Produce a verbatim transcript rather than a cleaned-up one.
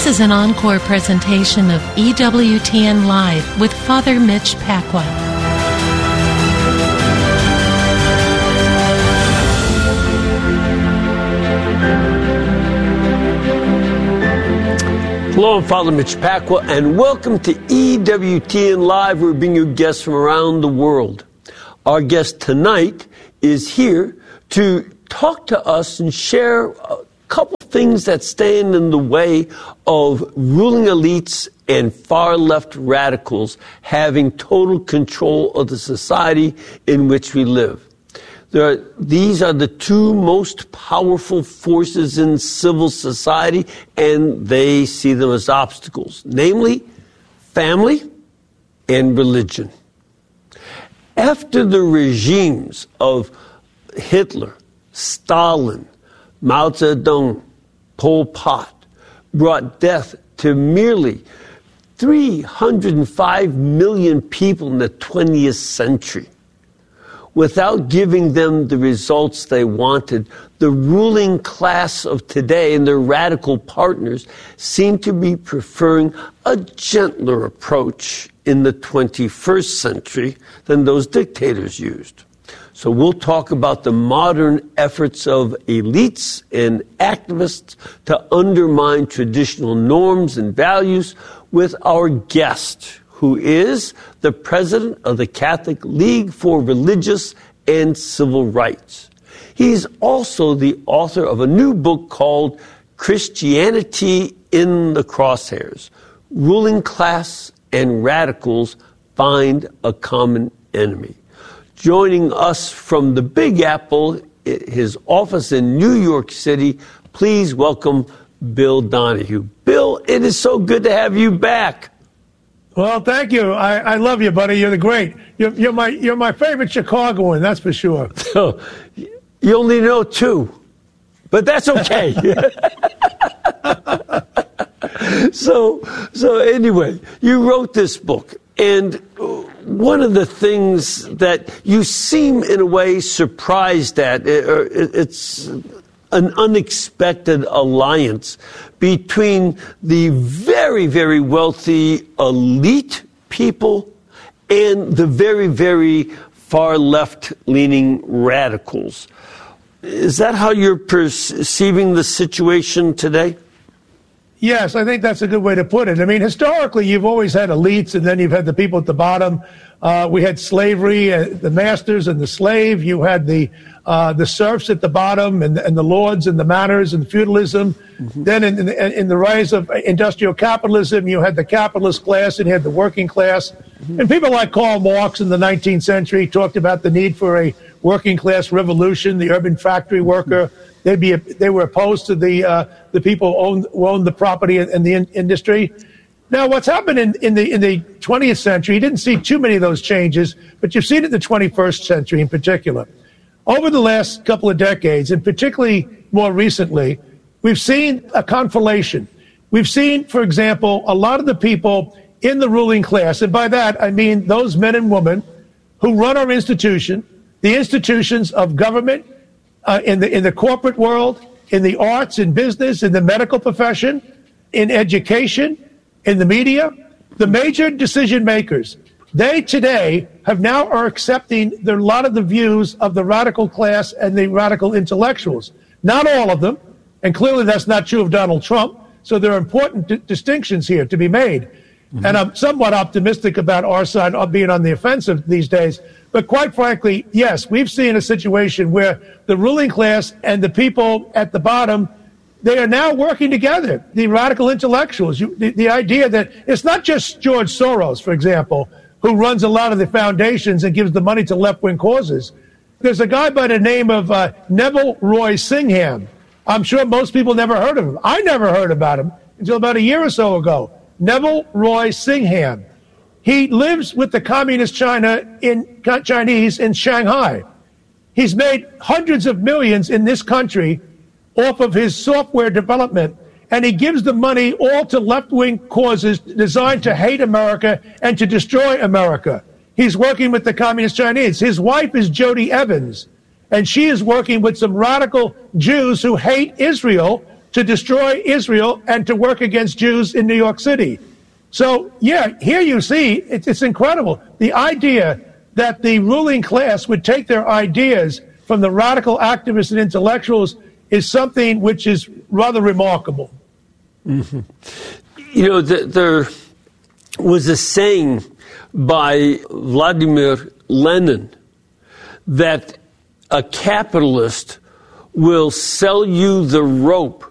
This is an encore presentation of E W T N Live with Father Mitch Pacwa. Hello, I'm Father Mitch Pacwa, and welcome to E W T N Live. We bring you guests from around the world. Our guest tonight is here to talk to us and share a couple things that stand in the way of ruling elites and far-left radicals having total control of the society in which we live. There are, these are the two most powerful forces in civil society, and they see them as obstacles, namely family and religion. After the regimes of Hitler, Stalin, Mao Zedong, Pol Pot brought death to merely three hundred five million people in the twentieth century, without giving them the results they wanted, the ruling class of today and their radical partners seem to be preferring a gentler approach in the twenty-first century than those dictators used. So we'll talk about the modern efforts of elites and activists to undermine traditional norms and values with our guest, who is the president of the Catholic League for Religious and Civil Rights. He's also the author of a new book called Christianity in the Crosshairs: Ruling Class and Radicals Find a Common Enemy. Joining us from the Big Apple, his office in New York City, please welcome Bill Donohue. Bill, it is so good to have you back. Well, thank you. I, I love you, buddy. You're the great. You're, you're my you're my favorite Chicagoan, that's for sure. So, you only know two, but that's okay. so so anyway, you wrote this book, and one of the things that you seem in a way surprised at, it's an unexpected alliance between the very, very wealthy elite people and the very, very far left-leaning radicals. Is that how you're perceiving the situation today? Yes, I think that's a good way to put it. I mean, historically, you've always had elites, and then you've had the people at the bottom. Uh, we had slavery, uh, the masters and the slave. You had the uh, the serfs at the bottom, and, and the lords and the manors and feudalism. Mm-hmm. Then in, in, the, in the rise of industrial capitalism, you had the capitalist class and you had the working class. Mm-hmm. And people like Karl Marx in the nineteenth century talked about the need for a working class revolution, the urban factory worker. Mm-hmm. They'd be, they were opposed to the uh, the people who owned, who owned the property and the in, industry. Now, what's happened in, in the in the twentieth century, you didn't see too many of those changes, but you've seen it in the twenty-first century in particular. Over the last couple of decades, and particularly more recently, we've seen a conflation. We've seen, for example, a lot of the people in the ruling class, and by that I mean those men and women who run our institution, the institutions of government, Uh, in the in the corporate world, in the arts, in business, in the medical profession, in education, in the media, the major decision makers, they today have now are accepting the, a lot of the views of the radical class and the radical intellectuals. Not all of them, and clearly that's not true of Donald Trump. So there are important d- distinctions here to be made. Mm-hmm. And I'm somewhat optimistic about our side of being on the offensive these days. But quite frankly, yes, we've seen a situation where the ruling class and the people at the bottom, they are now working together, the radical intellectuals. You, the, the idea that it's not just George Soros, for example, who runs a lot of the foundations and gives the money to left-wing causes. There's a guy by the name of uh, Neville Roy Singham. I'm sure most people never heard of him. I never heard about him until about a year or so ago. Neville Roy Singham. He lives with the communist China in Chinese in Shanghai. He's made hundreds of millions in this country off of his software development, and he gives the money all to left-wing causes designed to hate America and to destroy America. He's working with the communist Chinese. His wife is Jody Evans, and she is working with some radical Jews who hate Israel to destroy Israel and to work against Jews in New York City. So, yeah, here you see, it's, it's incredible. The idea that the ruling class would take their ideas from the radical activists and intellectuals is something which is rather remarkable. Mm-hmm. You know, the, there was a saying by Vladimir Lenin that a capitalist will sell you the rope